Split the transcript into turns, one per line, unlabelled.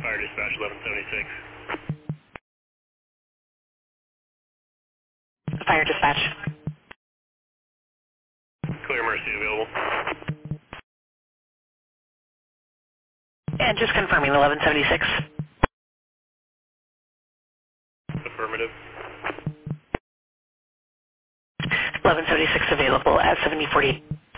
Fire dispatch 1176.
Fire dispatch.
Clear Mercy available.
And just confirming 1176.
Affirmative.
1176 available at 7048.